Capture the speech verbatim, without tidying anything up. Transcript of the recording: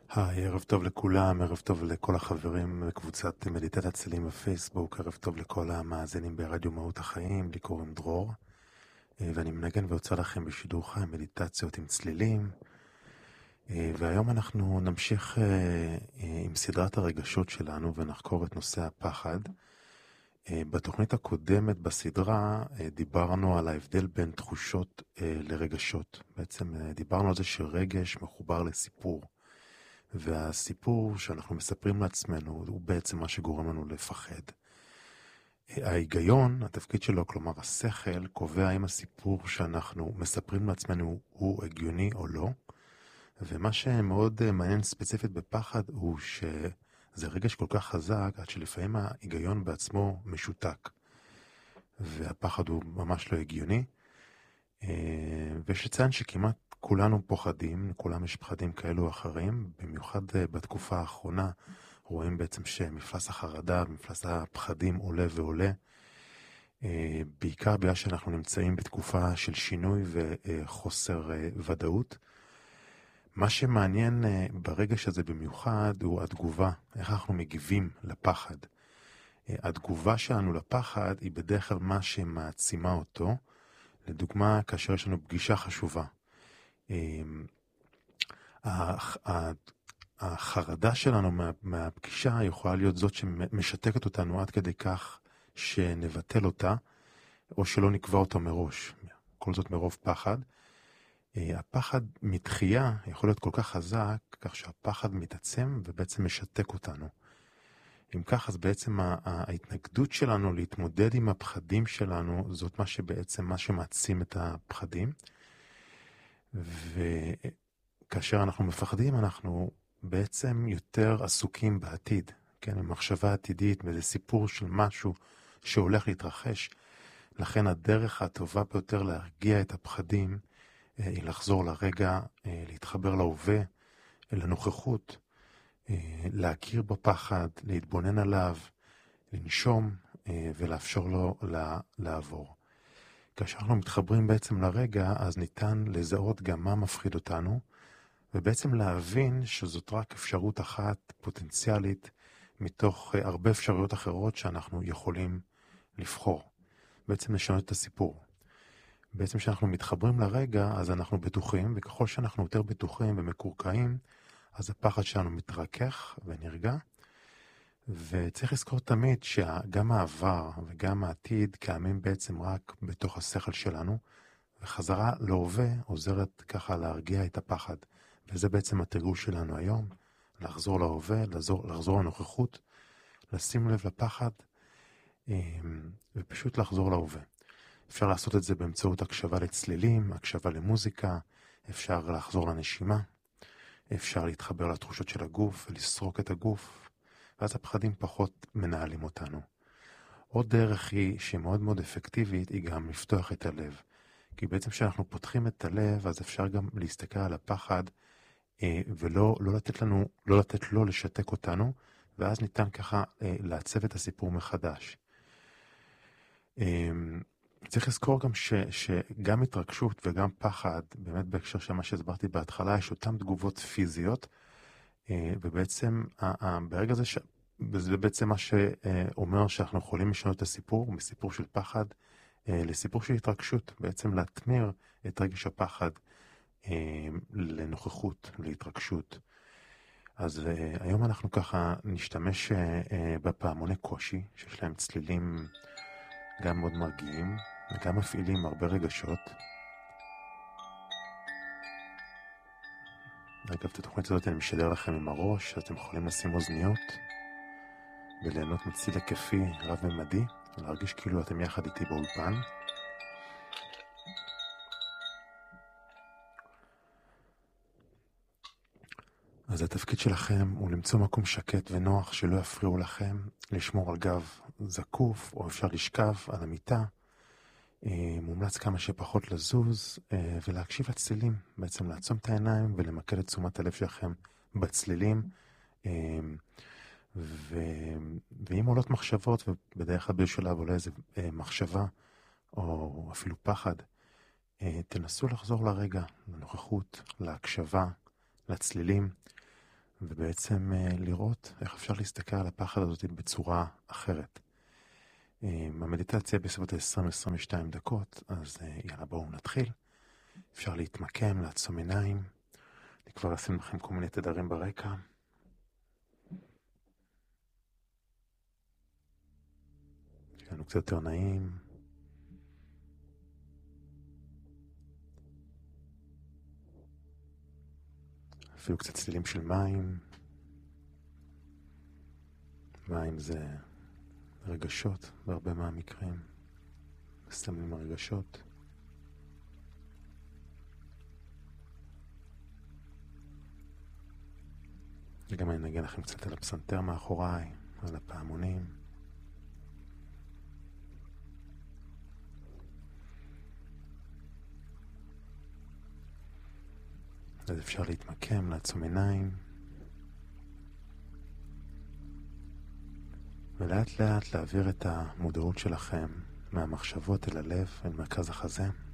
היי, ערב טוב לכולם, ערב טוב לכל החברים בקבוצת מדיטת הצלילים בפייסבוק, ערב טוב לכל המאזינים ברדיו מהות החיים, לי קוראים דרור, ואני מנגן ויוצא לכם בשידור חי מדיטציות עם צלילים, והיום אנחנו נמשיך עם סדרת הרגשות שלנו ונחקור את נושא הפחד. בתוכנית הקודמת בסדרה דיברנו על ההבדל בין תחושות לרגשות. בעצם דיברנו על זה שרגש מחובר לסיפור. והסיפור שאנחנו מספרים לעצמנו הוא בעצם מה שגורם לנו לפחד. ההיגיון, התפקיד שלו, כלומר השכל, קובע אם הסיפור שאנחנו מספרים לעצמנו הוא הגיוני או לא. ומה שמאוד מעניין ספציפית בפחד הוא שזה רגש כל כך חזק עד שלפעמים ההיגיון בעצמו משותק. והפחד הוא ממש לא הגיוני. ויש לציין שכמעט כולנו פוחדים, לכולם יש פחדים כאלו או אחרים, במיוחד בתקופה האחרונה רואים בעצם שמפלס החרדה, מפלס הפחדים עולה ועולה, בעיקר בגלל שאנחנו נמצאים בתקופה של שינוי וחוסר ודאות. מה שמעניין ברגש הזה במיוחד הוא התגובה, איך אנחנו מגיבים לפחד. התגובה שלנו לפחד היא בדרך כלל מה שמעצימה אותו, לדוגמה כאשר יש לנו פגישה חשובה. החרדה שלנו מה, מהפגישה יכולה להיות זאת שמשתקת אותנו עד כדי כך שנבטל אותה, או שלא נקבע אותה מראש. כל זאת מרוב פחד. הפחד מתחייה יכול להיות כל כך חזק, כך שהפחד מתעצם ובעצם משתק אותנו. אם כך, אז בעצם ההתנגדות שלנו להתמודד עם הפחדים שלנו, זאת מה שבעצם מה שמעצים את הפחדים. וכאשר אנחנו מפחדים, אנחנו בעצם יותר עסוקים בעתיד, כן, במחשבה עתידית, באיזה סיפור של משהו שהולך להתרחש. לכן הדרך הטובה ביותר להרגיע את הפחדים היא לחזור לרגע, להתחבר להווה, לנוכחות, להכיר בפחד, להתבונן עליו, לנשום ולאפשר לו לעבור. כאשר אנחנו מתחברים בעצם לרגע, אז ניתן לזהות גם מה מפחיד אותנו, ובעצם להבין שזאת רק אפשרות אחת פוטנציאלית, מתוך הרבה אפשרויות אחרות שאנחנו יכולים לבחור. בעצם לשנות את הסיפור. בעצם כשאנחנו מתחברים לרגע, אז אנחנו בטוחים, וככל שאנחנו יותר בטוחים ומקורקעים, אז הפחד שלנו מתרכך ונרגע, וצריך לזכור תמיד שגם העבר וגם העתיד קיימים בעצם רק בתוך השכל שלנו, וחזרה להווה עוזרת ככה להרגיע את הפחד. וזה בעצם התרגול שלנו היום, לחזור להווה, לחזור, לחזור לנוכחות, לשים לב לפחד, ופשוט לחזור להווה. אפשר לעשות את זה באמצעות הקשבה לצלילים, הקשבה למוזיקה, אפשר לחזור לנשימה, אפשר להתחבר לתחושות של הגוף ולסרוק את הגוף, ואז הפחדים פחות מנהלים אותנו. עוד דרך היא שמאוד מאוד אפקטיבית היא גם לפתוח את הלב. כי בעצם כשאנחנו פותחים את הלב, אז אפשר גם להסתכל על הפחד, ולא לא לתת לנו, לא לתת לו לשתק אותנו, ואז ניתן ככה לעצב את הסיפור מחדש. צריך לזכור גם ש, שגם התרגשות וגם פחד, באמת בהקשר של מה שהסברתי בהתחלה, יש אותם תגובות פיזיות, ובעצם ברגע זה, ש... זה בעצם מה שאומר שאנחנו יכולים לשנות את הסיפור, מסיפור של פחד לסיפור של התרגשות, בעצם להתמיר את רגש הפחד לנוכחות, להתרגשות. אז היום אנחנו ככה נשתמש בפעמוני קושי, שיש להם צלילים גם מאוד מרגיעים, וגם מפעילים הרבה רגשות. אגב, את התוכנית הזאת אני משדר לכם עם הראש, אתם יכולים לשים אוזניות וליהנות מציל היקפי רב-ממדי, ולהרגיש כאילו אתם יחד איתי באולפן. אז התפקיד שלכם הוא למצוא מקום שקט ונוח שלא יפריעו לכם, לשמור על גב זקוף, או אפשר לשכב על המיטה, מומלץ כמה שפחות לזוז, ולהקשיב לצלילים, בעצם לעצום את העיניים ולמקד את תשומת הלב שלכם בצלילים, ו... ואם עולות מחשבות, ובדרך כלל בשלב עולה איזה מחשבה, או אפילו פחד, תנסו לחזור לרגע, לנוכחות, להקשבה, לצלילים, ובעצם לראות איך אפשר להסתכל על הפחד הזאת בצורה אחרת. המדיטציה בסביבות עשרים עד עשרים ושתיים דקות, אז יאללה בואו נתחיל. אפשר להתמקם, לעצום עיניים. אני כבר אשים לכם כל מיני תדרים ברקע. שיהיה לנו קצת יותר נעים. אפילו קצת צלילים של מים. מים זה רגשות בהרבה מהמקרים. מסתמנים הרגשות. וגם אני נגן לכם קצת על הפסנתר מאחוריי, על הפעמונים. אז אפשר להתמקם, לעצום עיניים. ולאט לאט להעביר את המודעות שלכם מהמחשבות אל הלב, אל מרכז החזה.